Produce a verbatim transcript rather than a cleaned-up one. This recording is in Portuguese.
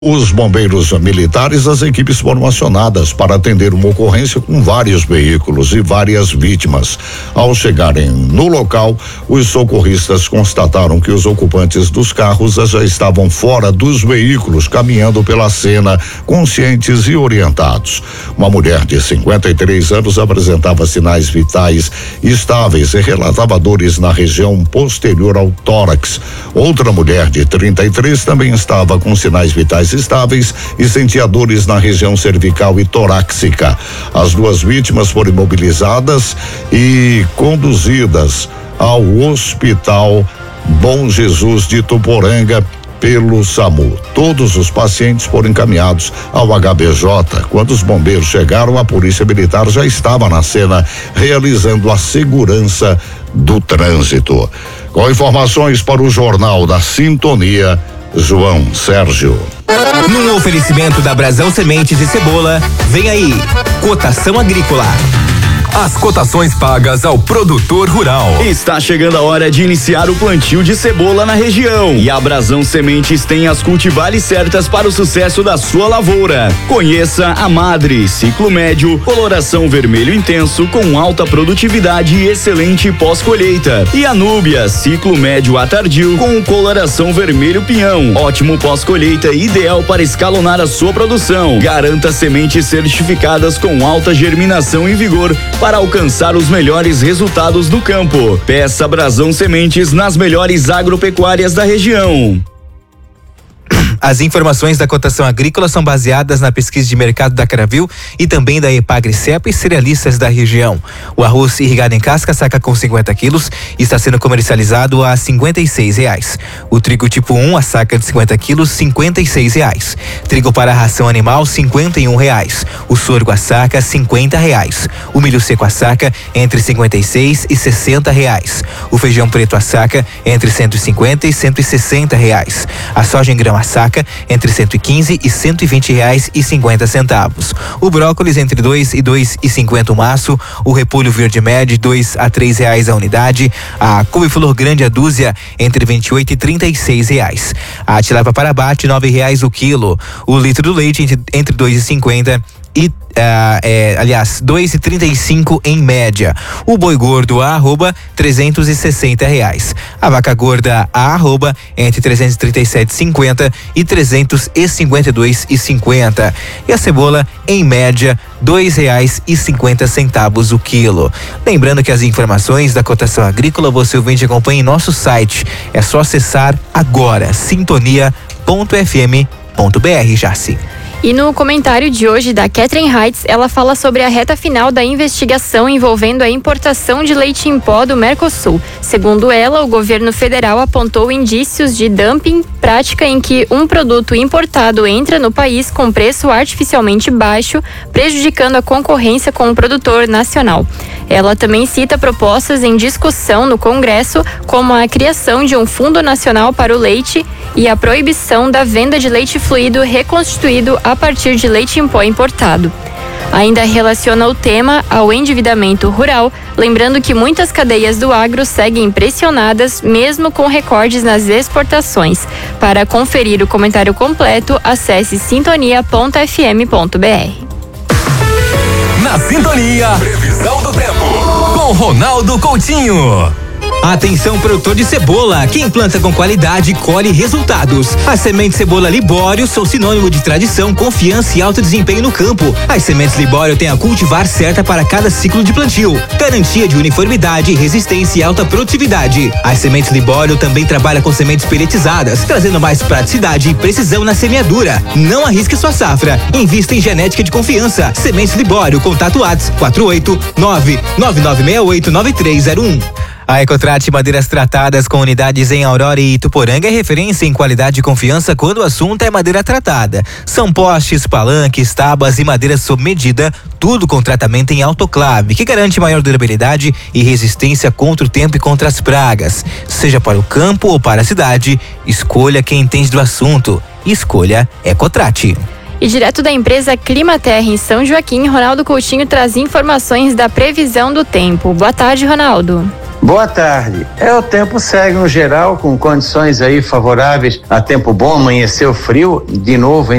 Os bombeiros militares, as equipes foram acionadas para atender uma ocorrência com vários veículos e várias vítimas. Ao chegarem no local, os socorristas constataram que os ocupantes dos carros já estavam fora dos veículos, caminhando pela cena, conscientes e orientados. Uma mulher de cinquenta e três anos apresentava sinais vitais estáveis e relatava dores na região posterior ao tórax. Outra mulher de trinta e três também estava com sinais vitais estáveis e sentia dores na região cervical e torácica. As duas vítimas foram imobilizadas e conduzidas ao Hospital Bom Jesus de Ituporanga pelo SAMU. Todos os pacientes foram encaminhados ao H B J. Quando os bombeiros chegaram, a Polícia Militar já estava na cena realizando a segurança do trânsito. Com informações para o Jornal da Sintonia, João Sérgio. Num oferecimento da Brasão Sementes e Cebola, vem aí, cotação agrícola. As cotações pagas ao produtor rural. Está chegando a hora de iniciar o plantio de cebola na região. E a Brasão Sementes tem as cultivares certas para o sucesso da sua lavoura. Conheça a Madre, ciclo médio, coloração vermelho intenso com alta produtividade e excelente pós-colheita. E a Núbia, ciclo médio a tardio com coloração vermelho pinhão. Ótimo pós-colheita e ideal para escalonar a sua produção. Garanta sementes certificadas com alta germinação e vigor para alcançar os melhores resultados do campo. Peça Brasão Sementes nas melhores agropecuárias da região. As informações da cotação agrícola são baseadas na pesquisa de mercado da Cravil e também da Epagri-Cepa e cerealistas da região. O arroz irrigado em casca, saca com cinquenta quilos, está sendo comercializado a cinquenta e seis reais. O trigo tipo um, a saca de cinquenta quilos, cinquenta e seis reais. Trigo para ração animal, cinquenta e um reais. O sorgo a saca, cinquenta reais. O milho seco a saca, entre cinquenta e seis e sessenta reais. O feijão preto a saca, entre cento e cinquenta e cento e sessenta reais. A soja em grão a saca, entre cento e quinze e cento e vinte reais e cinquenta centavos. O brócolis entre dois e dois e cinquenta o maço. O repolho verde médio dois a três reais a unidade. A couve-flor grande a dúzia entre vinte e oito e trinta e seis reais. A tilápia para abate nove reais o quilo. O litro do leite entre, entre dois e cinquenta e Uh, é, aliás, dois e trinta e cinco em média. O boi gordo a arroba trezentos e sessenta reais. A vaca gorda a arroba entre trezentos e trinta e sete e cinquenta e trezentos e cinquenta e dois e cinquenta. E a cebola em média dois reais e cinquenta centavos o quilo. Lembrando que as informações da cotação agrícola você ouvinte acompanha em nosso site. É só acessar agora sintonia ponto f m ponto b r. Jaci. E no comentário de hoje da Catherine Heights, ela fala sobre a reta final da investigação envolvendo a importação de leite em pó do Mercosul. Segundo ela, o governo federal apontou indícios de dumping, prática em que um produto importado entra no país com preço artificialmente baixo, prejudicando a concorrência com o produtor nacional. Ela também cita propostas em discussão no Congresso, como a criação de um Fundo Nacional para o Leite e a proibição da venda de leite fluido reconstituído a partir de leite em pó importado. Ainda relaciona o tema ao endividamento rural, lembrando que muitas cadeias do agro seguem pressionadas, mesmo com recordes nas exportações. Para conferir o comentário completo, acesse sintonia ponto f m ponto b r. Na Sintonia, previsão do tempo, com Ronaldo Coutinho. Atenção, produtor de cebola. Quem planta com qualidade colhe resultados. As sementes cebola Libório são sinônimo de tradição, confiança e alto desempenho no campo. As sementes Libório têm a cultivar certa para cada ciclo de plantio. Garantia de uniformidade, resistência e alta produtividade. As sementes Libório também trabalham com sementes peletizadas, trazendo mais praticidade e precisão na semeadura. Não arrisque sua safra. Invista em genética de confiança. Sementes Libório, contato WhatsApp quatro oito nove nove nove seis oito nove três zero um. A Ecotrate Madeiras Tratadas com unidades em Aurora e Ituporanga é referência em qualidade e confiança quando o assunto é madeira tratada. São postes, palanques, tábuas e madeira sob medida, tudo com tratamento em autoclave, que garante maior durabilidade e resistência contra o tempo e contra as pragas. Seja para o campo ou para a cidade, escolha quem entende do assunto. Escolha Ecotrate. E direto da empresa Climaterra em São Joaquim, Ronaldo Coutinho traz informações da previsão do tempo. Boa tarde, Ronaldo. Boa tarde. É, o tempo segue no geral com condições aí favoráveis a tempo bom, amanheceu frio, de novo em